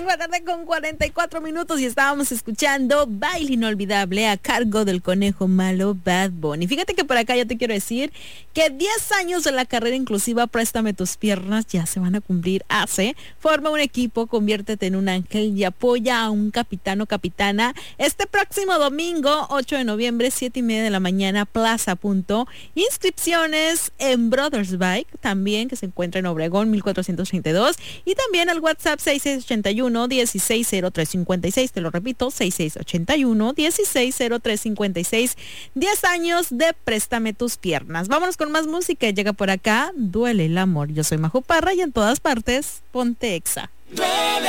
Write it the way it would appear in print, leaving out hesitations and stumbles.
Buenas tardes con 44 minutos y estábamos escuchando Baile Inolvidable a cargo del Conejo Malo Bad Bunny. Fíjate que por acá yo te quiero decir que 10 años de la carrera inclusiva Préstame tus piernas ya se van a cumplir hace. Forma un equipo, conviértete en un ángel y apoya a un capitán o capitana este próximo domingo 8 de noviembre 7:30 de la mañana, Plaza Punto. Inscripciones en Brothers Bike también, que se encuentra en Obregón 1432, y también al WhatsApp 6681-160356, te lo repito, 6681-160356. 10 años de Préstame tus piernas. Vámonos con más música. Llega por acá Duele el amor. Yo soy Majo Parra y en todas partes ponte Exa. Duele